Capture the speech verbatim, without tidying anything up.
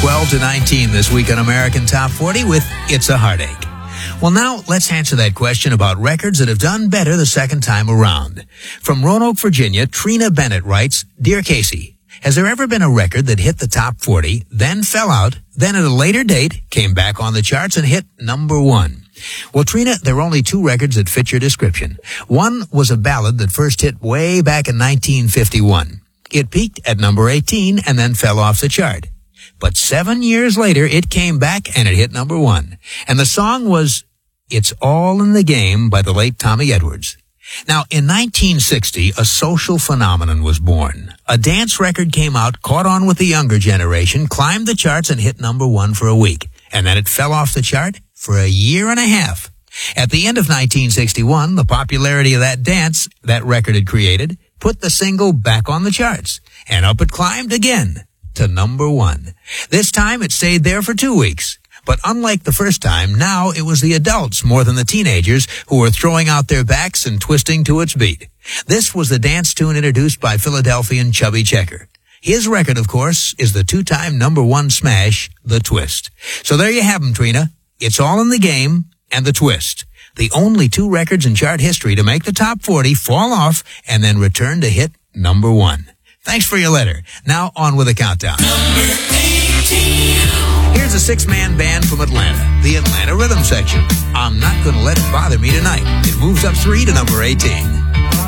twelve to nineteen this week on American Top forty with It's a Heartache. Well, now let's answer that question about records that have done better the second time around. From Roanoke, Virginia, Trina Bennett writes, Dear Casey, has there ever been a record that hit the top forty, then fell out, then at a later date came back on the charts and hit number one? Well, Trina, there are only two records that fit your description. One was a ballad that first hit way back in nineteen fifty-one. It peaked at number eighteen and then fell off the chart. But seven years later, it came back and it hit number one. And the song was It's All in the Game by the late Tommy Edwards. Now, in nineteen sixty, a social phenomenon was born. A dance record came out, caught on with the younger generation, climbed the charts and hit number one for a week. And then it fell off the chart for a year and a half. At the end of nineteen sixty-one, the popularity of that dance that record had created put the single back on the charts. And up it climbed again to number one. This time it stayed there for two weeks. But unlike the first time, now it was the adults more than the teenagers who were throwing out their backs and twisting to its beat. This was the dance tune introduced by Philadelphian Chubby Checker. His record, of course, is the two-time number one smash, The Twist. So there you have them, Trina. It's All in the Game and The Twist. The only two records in chart history to make the top forty, fall off, and then return to hit number one. Thanks for your letter. Now on with the countdown. Number eighteen. Here's a six-man band from Atlanta, the Atlanta Rhythm Section. I'm Not Gonna Let It Bother Me Tonight. It moves up three to number eighteen.